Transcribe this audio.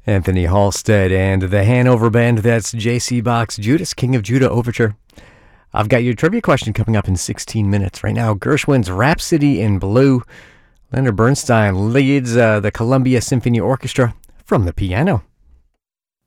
Anthony Halstead and the Hanover Band. That's J.C. Bach's Judas, King of Judah Overture. I've got your trivia question coming up in 16 minutes. Right now, Gershwin's Rhapsody in Blue. Leonard Bernstein leads the Columbia Symphony Orchestra from the piano.